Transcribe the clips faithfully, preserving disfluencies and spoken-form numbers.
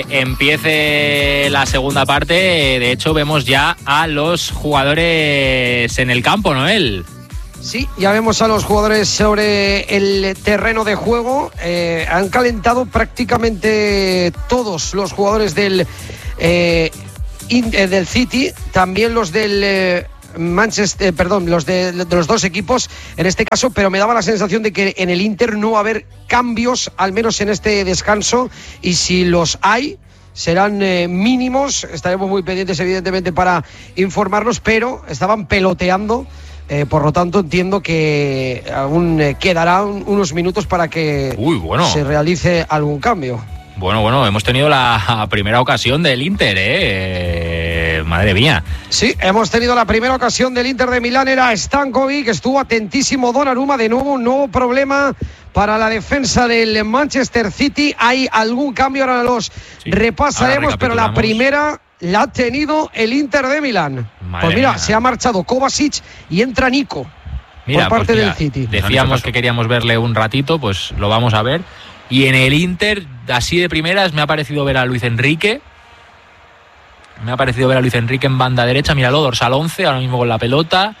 empiece la segunda parte. De hecho, vemos ya a los jugadores en el campo, Noel. Sí, ya vemos a los jugadores sobre el terreno de juego. Eh, han calentado prácticamente todos los jugadores del, eh, in, eh, del City, también los del eh, Manchester, perdón, los de, de los dos equipos en este caso, pero me daba la sensación de que en el Inter no va a haber cambios, al menos en este descanso, y si los hay, serán eh, mínimos. Estaremos muy pendientes, evidentemente, para informarnos, pero estaban peloteando. Eh, por lo tanto, entiendo que aún eh, quedarán unos minutos para que Uy, bueno. se realice algún cambio. Bueno, bueno, hemos tenido la primera ocasión del Inter, ¿eh? eh madre mía. Sí, hemos tenido la primera ocasión del Inter de Milán, era Stankovic, estuvo atentísimo Donnarumma, de nuevo un nuevo problema para la defensa del Manchester City. ¿Hay algún cambio? Ahora los sí, repasaremos, pero la primera la ha tenido el Inter de Milán. Madre pues mira, mía. Se ha marchado Kovacic y entra Nico mira, por parte pues mira, del City. Decíamos que queríamos verle un ratito, pues lo vamos a ver. Y en el Inter, así de primeras, me ha parecido ver a Luis Enrique. Me ha parecido ver a Luis Enrique en banda derecha. Míralo, dorsal once, ahora mismo con la pelota.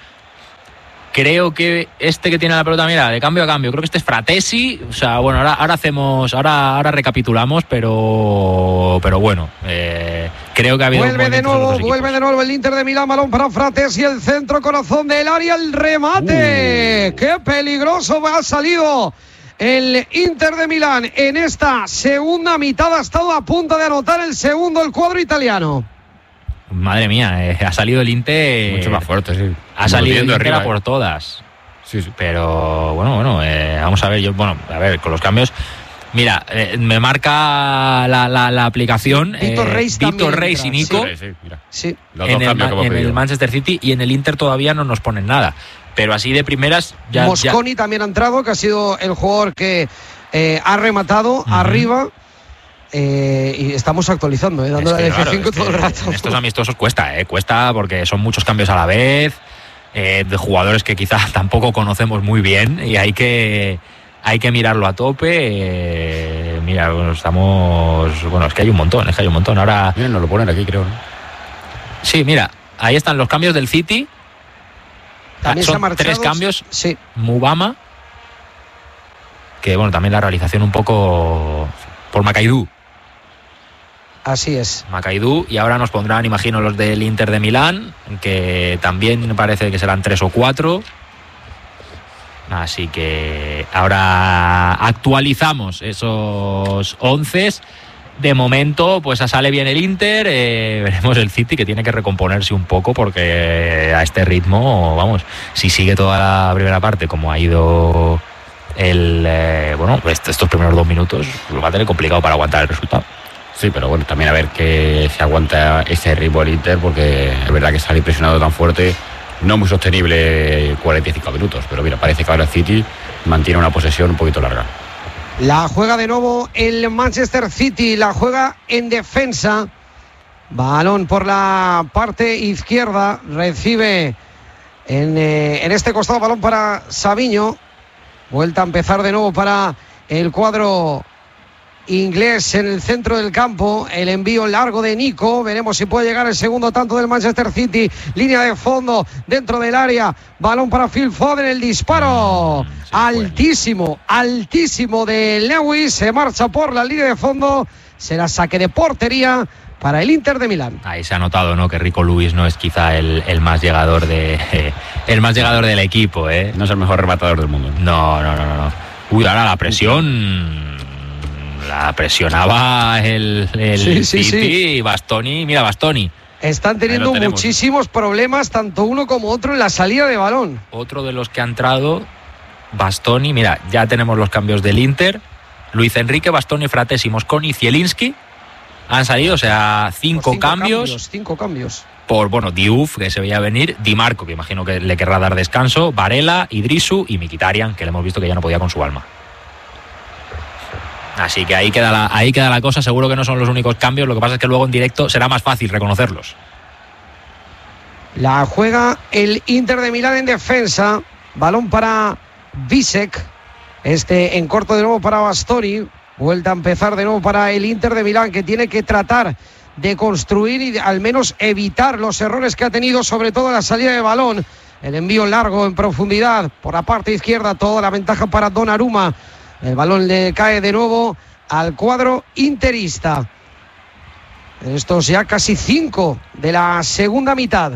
Creo que este que tiene la pelota, mira, de cambio a cambio, creo que este es Fratesi. O sea, bueno, ahora, ahora hacemos, ahora, ahora recapitulamos, pero, pero bueno, eh, creo que ha habido. Vuelve de nuevo, vuelve de nuevo el Inter de Milán, balón para Fratesi, el centro, corazón del área, el remate. Uh. ¡Qué peligroso ha salido el Inter de Milán en esta segunda mitad! Ha estado a punto de anotar el segundo el cuadro italiano. Madre mía, eh, ha salido el Inter mucho más fuerte, sí. Ha salido el Inter arriba, a por eh. todas. Sí, sí. Pero bueno, bueno, eh, vamos a ver, yo, bueno, a ver, con los cambios. Mira, eh, me marca la, la, la aplicación Víctor eh, Reis, Víctor Reis y Nico sí, sí, mira. Sí. en, el, en el Manchester City, y en el Inter todavía no nos ponen nada. Pero así de primeras ya. Mosconi ya... también ha entrado, que ha sido el jugador que eh, ha rematado uh-huh. arriba. Eh, y estamos actualizando, eh, dando es que, la F cinco claro, todo el rato. Estos amistosos cuesta, eh, cuesta porque son muchos cambios a la vez, eh, de jugadores que quizás tampoco conocemos muy bien, y hay que hay que mirarlo a tope. Eh, mira, bueno, estamos, bueno, es que hay un montón, es que hay un montón. Ahora, miren, nos lo ponen aquí, creo, ¿no? Sí, mira, ahí están los cambios del City. También son se ha marchado, tres cambios. Sí. Mubama, que bueno, también la realización un poco por Makaidou. Así es. Makaidou, y ahora nos pondrán, imagino, los del Inter de Milán, que también parece que serán tres o cuatro. Así que ahora actualizamos esos once. De momento, pues sale bien el Inter. Eh, veremos el City, que tiene que recomponerse un poco, porque a este ritmo, vamos, si sigue toda la primera parte como ha ido el eh, bueno, estos primeros dos minutos, lo va a tener complicado para aguantar el resultado. Sí, pero bueno, también a ver que se aguanta ese ritmo el Inter, porque es verdad que sale presionado tan fuerte, no muy sostenible cuarenta y cinco minutos, pero mira, parece que ahora el City mantiene una posesión un poquito larga. La juega de nuevo el Manchester City, la juega en defensa. Balón por la parte izquierda, recibe en, eh, en este costado, balón para Savinho. Vuelta a empezar de nuevo para el cuadro inglés en el centro del campo. El envío largo de Nico. Veremos si puede llegar el segundo tanto del Manchester City. Línea de fondo dentro del área. Balón para Phil Foden. El disparo sí, altísimo, bueno. altísimo de Lewis. Se marcha por la línea de fondo. Será saque de portería para el Inter de Milán. Ahí se ha notado, ¿no?, que Rico Lewis no es quizá el, el más llegador de eh, el más llegador del equipo, ¿eh? No es el mejor rematador del mundo. No, no, no, no. Uy, ahora la presión la presionaba el, el sí, sí, City sí. y Bastoni, mira Bastoni. Están teniendo muchísimos problemas, tanto uno como otro, en la salida de balón. Otro de los que ha entrado, Bastoni, mira, ya tenemos los cambios del Inter. Luis Enrique, Bastoni, Fratesi, Mosconi y Zielinski han salido, o sea, cinco, cinco cambios, cambios. Cinco cambios. Por, bueno, Diouf, que se veía venir, Di Marco, que imagino que le querrá dar descanso, Varela, Idrisu y Mkhitaryan, que le hemos visto que ya no podía con su alma. Así que ahí queda la, ahí queda la cosa. Seguro que no son los únicos cambios, lo que pasa es que luego en directo será más fácil reconocerlos. La juega el Inter de Milán en defensa. Balón para Bisek. Este en corto de nuevo para Bastoni. Vuelta a empezar de nuevo para el Inter de Milán, que tiene que tratar de construir y de, al menos evitar los errores que ha tenido, sobre todo en la salida de balón. El envío largo en profundidad por la parte izquierda, toda la ventaja para Donnarumma. El balón le cae de nuevo al cuadro interista. Estos ya casi cinco de la segunda mitad.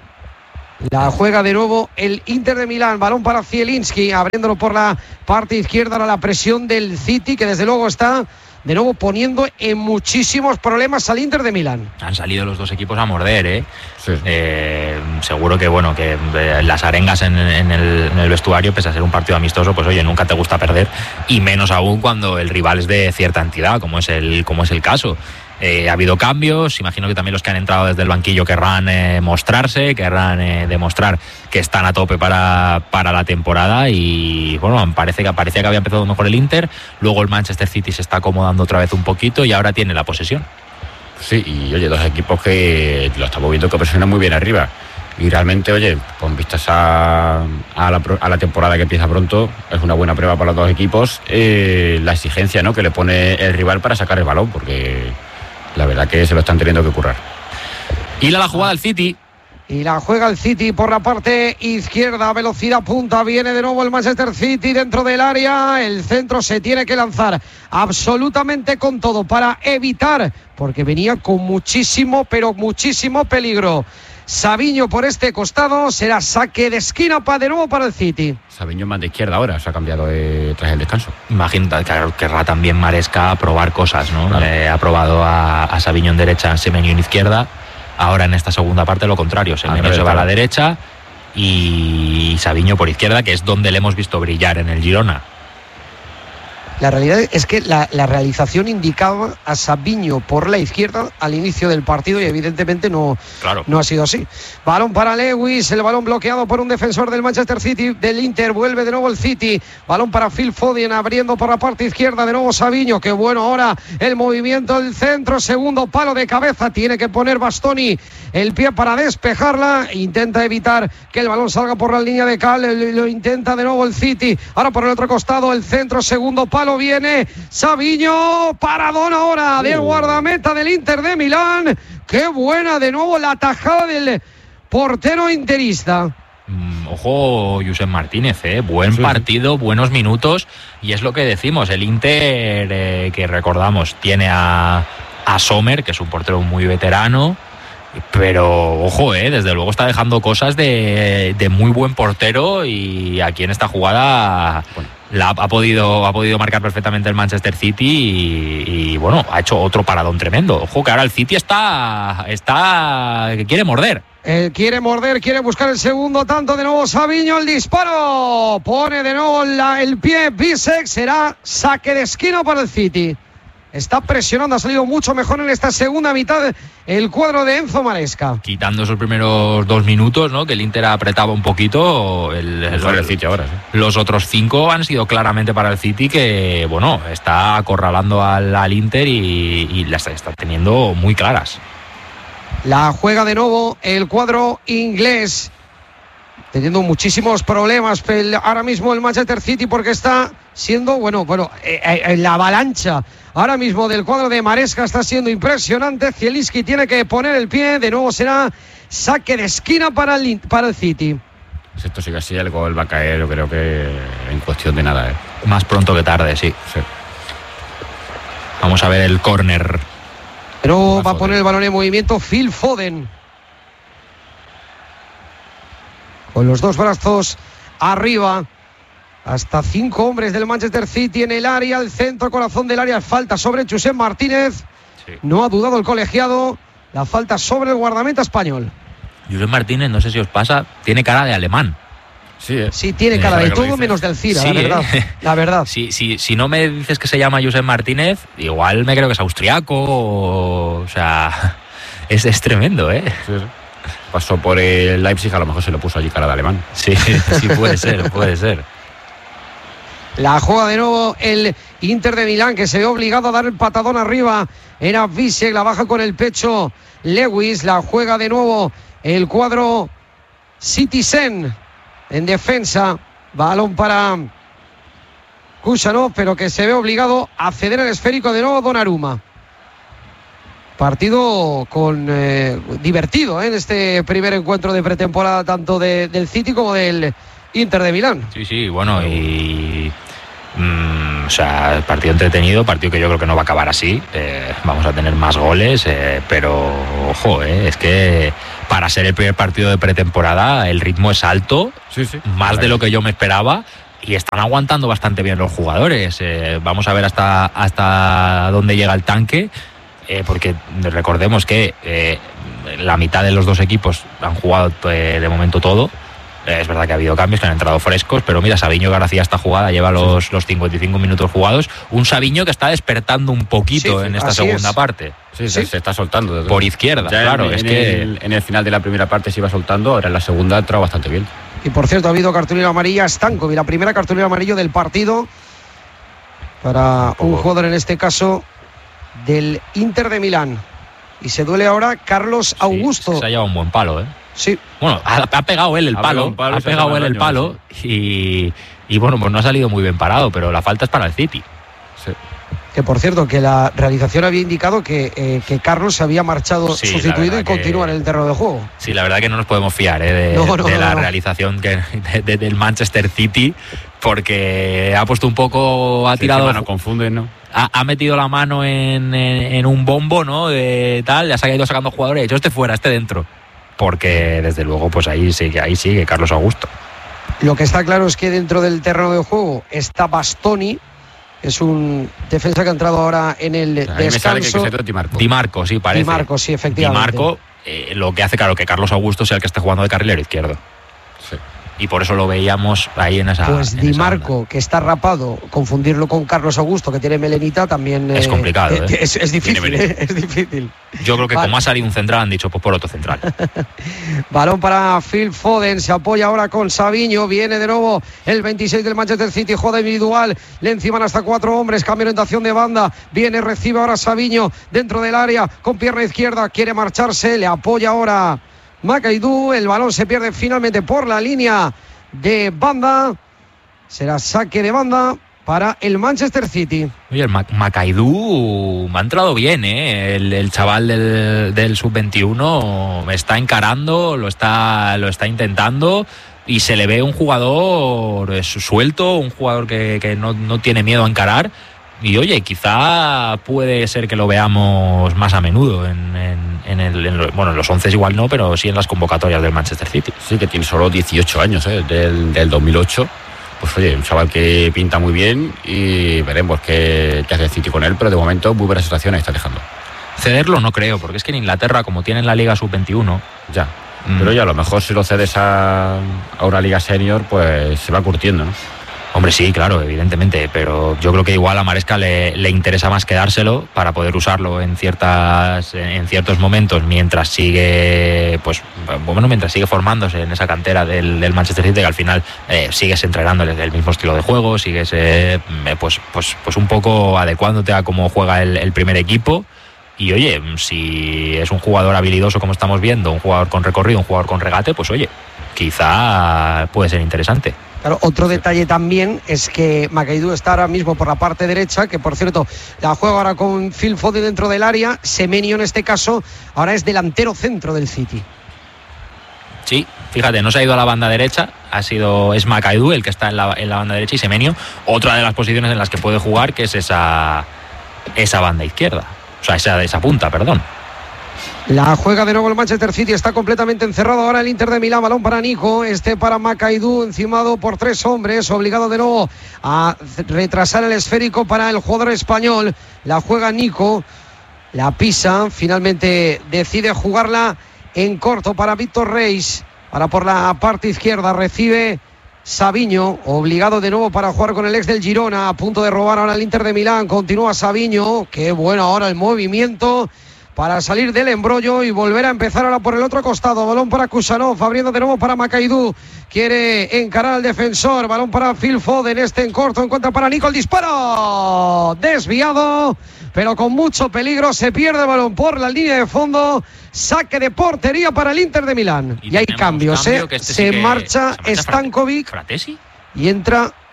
La juega de nuevo el Inter de Milán. Balón para Zielinski, abriéndolo por la parte izquierda. Ahora la presión del City, que desde luego está de nuevo poniendo en muchísimos problemas al Inter de Milán. Han salido los dos equipos a morder, ¿eh? Sí. Eh, seguro que, bueno, que eh, las arengas en, en, el, en el vestuario, pese a ser un partido amistoso, pues oye, nunca te gusta perder, y menos aún cuando el rival es de cierta entidad, como es el, como es el caso. Eh, ha habido cambios, imagino que también los que han entrado desde el banquillo querrán eh, mostrarse, querrán eh, demostrar que están a tope para, para la temporada, y bueno, parece que, parecía que había empezado mejor el Inter, luego el Manchester City se está acomodando otra vez un poquito y ahora tiene la posesión. Sí, y oye, dos equipos que lo estamos viendo que presionan muy bien arriba, y realmente, oye, con vistas a, a, la, a la temporada que empieza pronto, es una buena prueba para los dos equipos eh, la exigencia, ¿no?, que le pone el rival para sacar el balón, porque la verdad que se lo están teniendo que currar. Y la, la jugada del City. Y la juega el City por la parte izquierda, velocidad punta, viene de nuevo el Manchester City dentro del área, el centro se tiene que lanzar absolutamente con todo para evitar, porque venía con muchísimo, pero muchísimo peligro. Savinho por este costado, será saque de esquina para de nuevo para el City. Savinho más de izquierda ahora, se ha cambiado de, tras el descanso. Imagino que querrá también Maresca probar cosas, ¿no? Claro. Eh, ha probado a, a Savinho en derecha, Semenyo en izquierda. Ahora en esta segunda parte lo contrario, Semenyo se va a la derecha y Savinho por izquierda, que es donde le hemos visto brillar en el Girona. La realidad es que la, la realización indicaba a Savinho por la izquierda al inicio del partido y evidentemente no, claro. no ha sido así. Balón para Lewis, el balón bloqueado por un defensor del Manchester City, del Inter, vuelve de nuevo el City. Balón para Phil Foden, abriendo por la parte izquierda, de nuevo Savinho, que bueno ahora el movimiento del centro, segundo palo de cabeza, tiene que poner Bastoni el pie para despejarla, intenta evitar que el balón salga por la línea de cal, lo intenta de nuevo el City, ahora por el otro costado el centro, segundo palo, viene Savinho, paradón ahora del guardameta del Inter de Milán. Qué buena de nuevo la tajada del portero interista. Mm, ojo, Josep Martínez, ¿eh? Buen sí, partido, buenos minutos, y es lo que decimos, el Inter, eh, que recordamos, tiene a, a Sommer, que es un portero muy veterano, pero ojo, eh, desde luego está dejando cosas de, de muy buen portero, y aquí en esta jugada bueno, la ha podido ha podido marcar perfectamente el Manchester City y, y bueno, ha hecho otro paradón tremendo. Ojo que ahora el City está está que quiere morder. Eh, quiere morder, quiere buscar el segundo tanto, de nuevo Savinho, el disparo, pone de nuevo la, el pie Bisek, será saque de esquina para el City. Está presionando, ha salido mucho mejor en esta segunda mitad el cuadro de Enzo Maresca. Quitando esos primeros dos minutos, ¿no?, que el Inter apretaba un poquito, el, el, el City ahora, sí. Los otros cinco han sido claramente para el City, que bueno, está acorralando al, al Inter y, y las está teniendo muy claras. La juega de nuevo el cuadro inglés, teniendo muchísimos problemas el, ahora mismo el Manchester City, porque está siendo, bueno, bueno, eh, eh, la avalancha ahora mismo del cuadro de Maresca está siendo impresionante. Zielinski tiene que poner el pie, de nuevo será saque de esquina para el, para el City. Si esto sigue así, el gol va a caer, yo creo que en cuestión de nada, ¿eh? Más pronto que tarde, sí. sí. Vamos a ver el córner. Pero va a poner el balón en movimiento Phil Foden, con los dos brazos arriba. Hasta cinco hombres del Manchester City en el área, el centro, corazón del área, falta sobre Josep Martínez. Sí. No ha dudado el colegiado, la falta sobre el guardameta español. Josep Martínez, no sé si os pasa, tiene cara de alemán. Sí, eh. sí, tiene cara de todo menos de Alcira, sí, la verdad. Eh. La verdad. Sí, sí, si no me dices que se llama Josep Martínez, igual me creo que es austriaco, o, o sea, es, es tremendo, ¿eh? Sí, sí. Pasó por el Leipzig, a lo mejor se lo puso allí cara de alemán. Sí, sí, puede ser, puede ser. La juega de nuevo el Inter de Milán, que se ve obligado a dar el patadón arriba. Era Bisek, la baja con el pecho Lewis. La juega de nuevo el cuadro Citizen en defensa. Balón para Kusanov, pero que se ve obligado a ceder el esférico de nuevo Donnarumma. Partido con eh, divertido ¿eh? en este primer encuentro de pretemporada, tanto de, del City como del Inter de Milán. Sí, sí, bueno, y mmm, o sea, partido entretenido, partido que yo creo que no va a acabar así. Eh, vamos a tener más goles, eh, pero ojo, eh, es que para ser el primer partido de pretemporada el ritmo es alto, sí, sí, más de lo que yo me esperaba. Y están aguantando bastante bien los jugadores. Eh, vamos a ver hasta, hasta dónde llega el tanque. Eh, porque recordemos que eh, la mitad de los dos equipos han jugado eh, de momento todo. Eh, es verdad que ha habido cambios, que han entrado frescos, pero mira, Savinho que ahora hacía esta jugada, lleva los, sí. los cincuenta y cinco minutos jugados. Un Savinho que está despertando un poquito sí, en esta segunda es. parte. Sí, sí, se está soltando. Por izquierda, ya claro. En, es en que el, en el final de la primera parte se iba soltando, ahora en la segunda ha entrado bastante bien. Y por cierto, ha habido cartulina amarilla a Stankovic, la primera cartulina amarilla del partido para un jugador, en este caso del Inter de Milán. Y se duele ahora Carlos Augusto. Sí, se ha llevado un buen palo, ¿eh? Sí. Bueno, ha, ha pegado él el ha palo, palo, ha pegado él el palo y, y bueno, pues no ha salido muy bien parado, pero la falta es para el City. Sí. Que por cierto, que la realización había indicado que, eh, que Carlos se había marchado sí, sustituido y continúa que, en el terreno de juego. Sí, la verdad que no nos podemos fiar ¿eh? de, no, no, de la no, no. realización que, de, de, del Manchester City, porque ha puesto un poco, ha sí, tirado... No confunden, ¿no? Ha, ha metido la mano en, en, en un bombo, ¿no? De tal, ya se ha ido sacando jugadores y ha dicho este fuera, este dentro. Porque desde luego, pues ahí sigue, ahí sigue Carlos Augusto. Lo que está claro es que dentro del terreno de juego está Bastoni. Es un defensa que ha entrado ahora en el o sea, descanso. Que Di Marco. Di Marco, sí, parece. Di Marco, sí, efectivamente. Di Marco, eh, lo que hace claro que Carlos Augusto sea el que esté jugando de carrilero izquierdo. Sí. Y por eso lo veíamos ahí en esa. Pues en Di esa Marco, banda. que está rapado, confundirlo con Carlos Augusto, que tiene melenita, también. Es eh, complicado, ¿eh? Es, es difícil, ¿eh? Es difícil. Yo creo que vale. Como ha salido un central, han dicho, pues por otro central. Balón para Phil Foden, se apoya ahora con Savinho, viene de nuevo el veintiséis del Manchester City, juega individual, le enciman hasta cuatro hombres, cambio de orientación de banda, viene, recibe ahora Savinho dentro del área, con pierna izquierda, quiere marcharse, le apoya ahora Makaidou, el balón se pierde finalmente por la línea de banda, será saque de banda para el Manchester City. Oye, el Makaidou me ha entrado bien, ¿eh? El, el chaval del, del sub veintiuno me está encarando, lo está, lo está intentando y se le ve un jugador suelto, un jugador que, que no, no tiene miedo a encarar. Y oye, quizá puede ser que lo veamos más a menudo en, en, en el en lo, bueno, en los once igual no, pero sí en las convocatorias del Manchester City. Sí, que tiene solo dieciocho años, ¿eh? del, del dos mil ocho. Pues oye, un chaval que pinta muy bien y veremos qué, qué hace el City con él, pero de momento muy buenas situaciones está dejando. Cederlo no creo, porque es que en Inglaterra, como tienen la Liga sub veintiuno, ya. Mm. Pero ya a lo mejor si lo cedes a, a una Liga Senior, pues se va curtiendo, ¿no? Hombre, sí, claro, evidentemente, pero yo creo que igual a Maresca le, le interesa más quedárselo para poder usarlo en ciertas en ciertos momentos mientras sigue pues bueno mientras sigue formándose en esa cantera del, del Manchester City, que al final eh, sigues entrenando el mismo estilo de juego, sigues eh, pues pues pues un poco adecuándote a cómo juega el, el primer equipo. Y oye, si es un jugador habilidoso como estamos viendo, un jugador con recorrido, un jugador con regate, pues oye, quizá puede ser interesante. Claro, otro detalle también es que Makaidou está ahora mismo por la parte derecha, que por cierto la juega ahora con Phil Foden dentro del área. Semenyo en este caso ahora es delantero centro del City. Sí, fíjate, no se ha ido a la banda derecha, ha sido es Makaidou el que está en la, en la banda derecha y Semenyo otra de las posiciones en las que puede jugar, que es esa, esa banda izquierda, o sea, esa, esa punta, perdón. La juega de nuevo el Manchester City, está completamente encerrado ahora el Inter de Milán, balón para Nico, este para Makaidou, encimado por tres hombres, obligado de nuevo a retrasar el esférico para el jugador español. La juega Nico, la pisa, finalmente decide jugarla en corto para Víctor Reis, para por la parte izquierda, recibe Savinho, obligado de nuevo para jugar con el ex del Girona, a punto de robar ahora el Inter de Milán, continúa Savinho, qué bueno ahora el movimiento para salir del embrollo y volver a empezar ahora por el otro costado. Balón para Kusanov, abriendo de nuevo para Makaidou, quiere encarar al defensor, balón para Phil Foden, este en corto, encuentra para Nico, el disparo desviado, pero con mucho peligro, se pierde el balón por la línea de fondo, saque de portería para el Inter de Milán. Y, y hay cambios, cambio, ¿eh? Este se, sí que... marcha se marcha Stankovic Fratesi y entra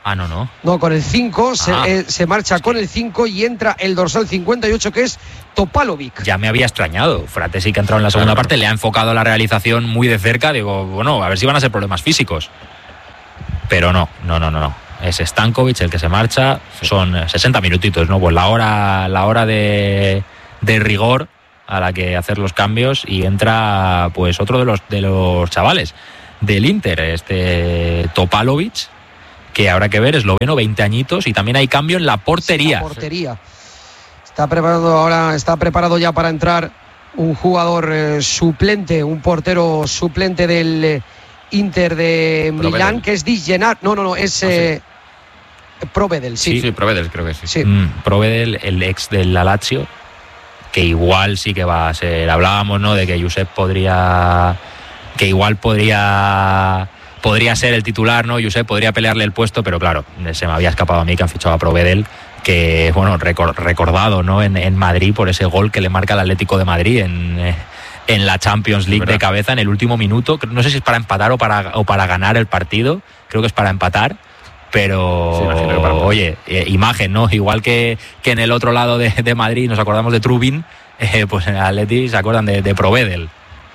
Ah, no, no. No, con el cinco, se, Ah. eh, se marcha con el cinco y entra el dorsal cincuenta y ocho, que es Topalovic. Ya me había extrañado. Frate sí que ha entrado en la segunda Claro. parte, le ha enfocado la realización muy de cerca. Digo, bueno, a ver si van a ser problemas físicos. Pero no, no, no, no, no. Es Stankovic el que se marcha. Son sesenta minutitos, ¿no? Pues la hora, la hora de, de rigor a la que hacer los cambios, y entra pues otro de los de los chavales del Inter, este Topalovic, que habrá que ver, esloveno, veinte añitos, y también hay cambio en la portería. La portería. Está preparado ahora, está preparado ya para entrar un jugador eh, suplente, un portero suplente del eh, Inter de Provedel. Milán, que es Di Gennaro. No, no, no, es eh, Provedel, sí. Sí, sí, Provedel, creo que sí. Sí. Mm, Provedel, el ex del Lazio, que igual sí que va a ser. Hablábamos, ¿no?, de que Josep podría, que igual podría podría ser el titular, ¿no? Josep podría pelearle el puesto, pero claro, se me había escapado a mí que han fichado a Provedel, que bueno, recor- recordado, ¿no?, en, en Madrid por ese gol que le marca el Atlético de Madrid en eh, en la Champions League de cabeza en el último minuto. No sé si es para empatar o para o para ganar el partido. Creo que es para empatar. Pero, Sí, imagino que para empatar. oye, eh, imagen, ¿no? Igual que, que en el otro lado de, de Madrid nos acordamos de Trubin, eh, pues en el Atleti se acuerdan de, de Provedel.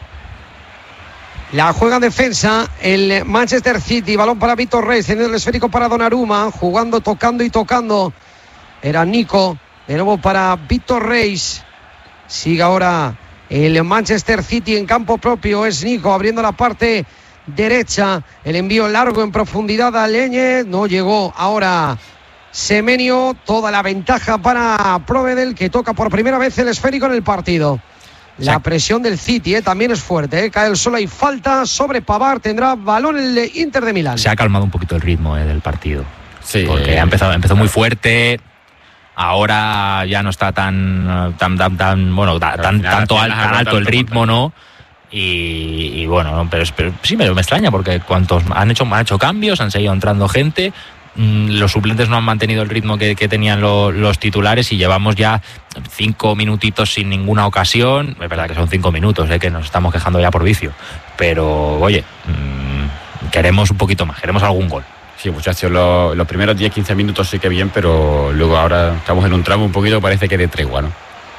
La juega en defensa el Manchester City, balón para Víctor Reis, teniendo el esférico para Donnarumma, jugando, tocando y tocando. Era Nico, de nuevo para Víctor Reis. Sigue ahora el Manchester City en campo propio, es Nico abriendo la parte derecha, el envío largo en profundidad a Leñe, no llegó ahora Semenyo, toda la ventaja para Provedel, que toca por primera vez el esférico en el partido. La presión del City eh, también es fuerte, eh. Cae el sol, hay falta sobre Pavard, tendrá balón el Inter de Milán. Se ha calmado un poquito el ritmo eh, del partido. Sí, Porque eh, ha empezado, empezó muy fuerte. Ahora ya no está tan tan tan, tan bueno tan, Pero al final, tanto al al- final tan alto el tanto ritmo, ¿no? Y, y bueno, ¿no? pero, pero sí me, me extraña porque cuantos han hecho han hecho cambios, han seguido entrando gente. Mm, los suplentes no han mantenido el ritmo que, que tenían lo- los titulares, y llevamos ya cinco minutitos sin ninguna ocasión. Es verdad que son cinco minutos, ¿eh? Que nos estamos quejando ya por vicio, pero oye, mm, queremos un poquito más, queremos algún gol. Sí, muchachos, los, los primeros diez quince minutos sí que bien, pero luego ahora estamos en un tramo un poquito, parece que de tregua, ¿no?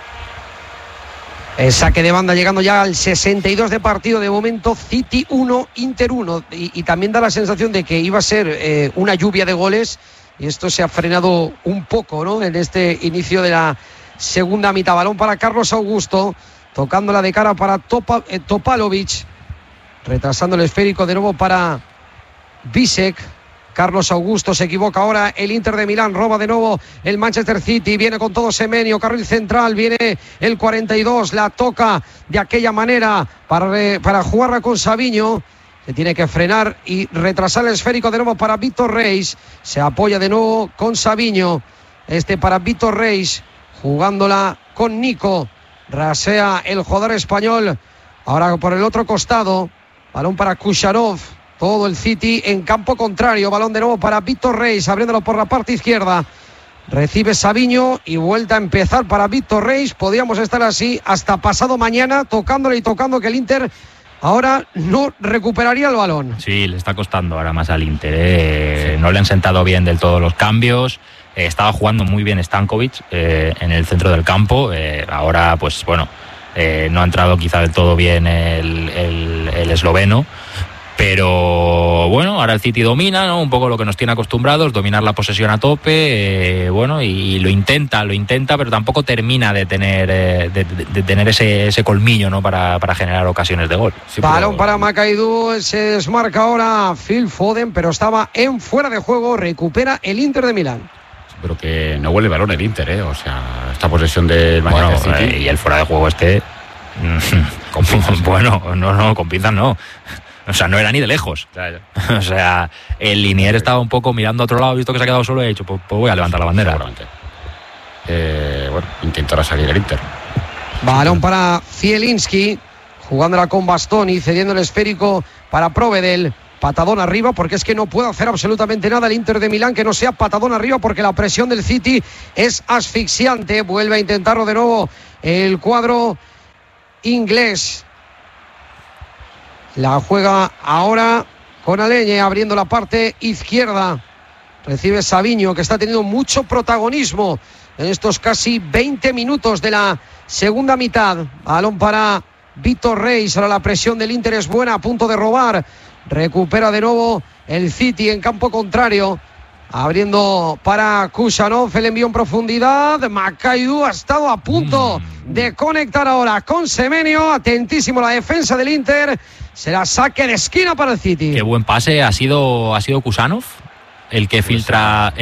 El saque de banda llegando ya al sesenta y dos de partido. De momento City uno, Inter uno, y, y también da la sensación de que iba a ser eh, una lluvia de goles, y esto se ha frenado un poco, ¿no?, en este inicio de la segunda mitad. Balón para Carlos Augusto, tocándola de cara para Topa, eh, Topalovic, retrasando el esférico de nuevo para Bisek. Carlos Augusto se equivoca ahora el Inter de Milán, roba de nuevo el Manchester City, viene con todo Semenyo, carril central, viene el cuarenta y dos, la toca de aquella manera para, re, para jugarla con Savinho, se tiene que frenar y retrasar el esférico de nuevo para Víctor Reis, se apoya de nuevo con Savinho, este para Víctor Reis, jugándola con Nico, rasea el jugador español, ahora por el otro costado, balón para Kusharov. Todo el City en campo contrario. Balón de nuevo para Víctor Reis, abriéndolo por la parte izquierda. Recibe Savinho y vuelta a empezar para Víctor Reis. Podríamos estar así hasta pasado mañana, tocándole y tocando, que el Inter ahora no recuperaría el balón. Sí, le está costando ahora más al Inter. ¿eh? No le han sentado bien del todo los cambios. Eh, estaba jugando muy bien Stankovic eh, en el centro del campo. Eh, ahora, pues bueno, eh, no ha entrado quizá del todo bien el, el, el esloveno. Pero bueno, ahora el City domina, ¿no? Un poco lo que nos tiene acostumbrados, dominar la posesión a tope, eh, bueno, y, y lo intenta, lo intenta, pero tampoco termina de tener eh, de, de, de tener ese, ese colmillo, ¿no? Para, para generar ocasiones de gol. Sí, Balón pero- para Makaidou, se desmarca ahora Phil Foden, pero estaba en fuera de juego, recupera el Inter de Milán. Pero que no vuelve balón el Inter, ¿eh? O sea, esta posesión del Bueno, Manchester City. eh, y el fuera de juego este. Con pinzas, bueno, no, no, con pinzas no. O sea, no era ni de lejos. Ya, ya. O sea, el Linier estaba un poco mirando a otro lado, visto que se ha quedado solo y ha dicho, pues, pues voy a levantar la bandera. Seguramente. Eh, bueno, intentará salir el Inter. Balón para Zielinski, jugándola con Bastoni, cediendo el esférico para Provedel. Patadón arriba, porque es que no puede hacer absolutamente nada el Inter de Milán que no sea patadón arriba, porque la presión del City es asfixiante. Vuelve a intentarlo de nuevo el cuadro inglés. La juega ahora con Aleñe, abriendo la parte izquierda. Recibe Savinho, que está teniendo mucho protagonismo en estos casi veinte minutos de la segunda mitad. Balón para Víctor Reis. Ahora la presión del Inter es buena, a punto de robar. Recupera de nuevo el City en campo contrario. Abriendo para Kusanov, el envío en profundidad. Makaidu ha estado a punto mm. de conectar ahora con Semenyo. Atentísimo la defensa del Inter. Será saque de esquina para el City. Qué buen pase ha sido, ha sido Kusanov el que filtra